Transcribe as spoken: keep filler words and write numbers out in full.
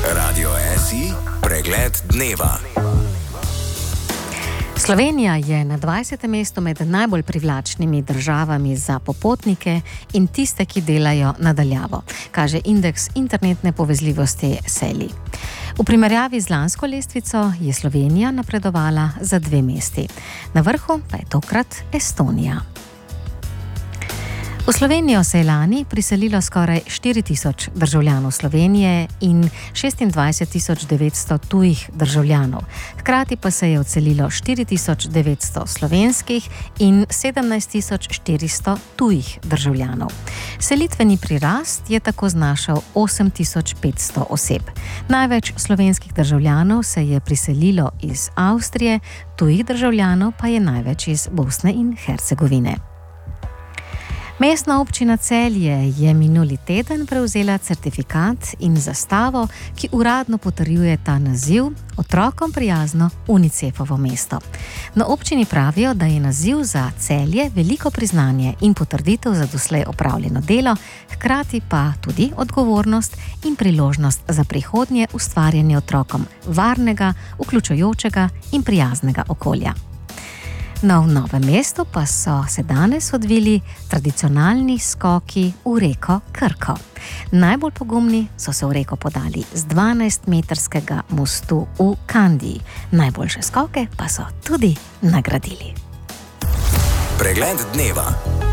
Radio S I, pregled dneva. Slovenija je na dvajsetem mestu med najbolj privlačnimi državami za popotnike in tiste, ki delajo nadaljavo, kaže indeks internetne povezljivosti S E L I. V primerjavi z lansko lestvico je Slovenija napredovala za dve mesti. Na vrhu pa je tokrat Estonija. V Slovenijo se je lani priselilo skoraj štiri tisoč državljanov Slovenije in šestindvajset tisoč devetsto tujih državljanov. Hkrati pa se je odselilo štiri tisoč devetsto slovenskih in sedemnajst tisoč štiristo tujih državljanov. Selitveni prirast je tako znašal osem tisoč petsto oseb. Največ slovenskih državljanov se je priselilo iz Avstrije, tujih državljanov pa je največ iz Bosne in Hercegovine. Mestna občina Celje je minuli teden prevzela certifikat in zastavo, ki uradno potrjuje ta naziv, otrokom prijazno Unicefovo mesto. Na občini pravijo, da je naziv za Celje veliko priznanje in potrditev za doslej opravljeno delo, hkrati pa tudi odgovornost in priložnost za prihodnje ustvarjanje otrokom varnega, vključujočega in prijaznega okolja. No, v Novem mestu pa so se danes odvili tradicionalni skoki v reko Krko. Najbolj pogumni so se v reko podali z dvanajstmetrskega mostu v Kandiji. Najboljše skoke pa so tudi nagradili. Pregled dneva.